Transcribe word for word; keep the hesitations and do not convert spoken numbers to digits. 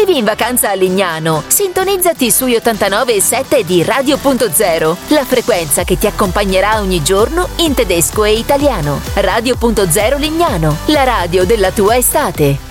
Vivi in vacanza a Lignano? Sintonizzati sui ottantanove e sette di Radio Punto Zero, la frequenza che ti accompagnerà ogni giorno in tedesco e italiano. Radio Punto Zero Lignano, la radio della tua estate.